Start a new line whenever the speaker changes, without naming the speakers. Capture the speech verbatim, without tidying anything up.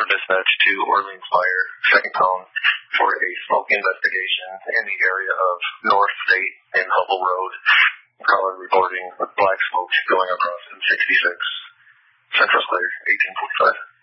were dispatched to Orleans Fire, second Cone, for a smoke investigation in the area of North State and Hubble Road. Caller reporting black smoke going across in sixty-six. Central Clear, eighteen forty-five.